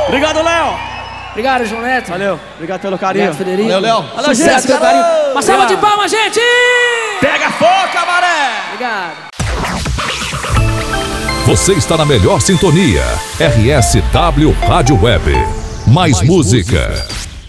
Obrigado, Léo. Obrigado, João Neto. Valeu. Obrigado pelo carinho. Obrigado, Federico. Valeu, Léo. Valeu, Sucesso, gente. pelo carinho. Uma salva de palmas, gente! Pega fogo, cabaré. Obrigado. Você está na melhor sintonia. RSW Rádio Web. Mais música.